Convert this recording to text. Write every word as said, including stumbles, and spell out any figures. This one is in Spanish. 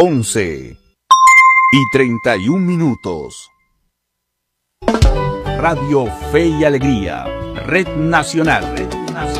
once y treinta y un minutos. Radio Fe y Alegría, Red Nacional.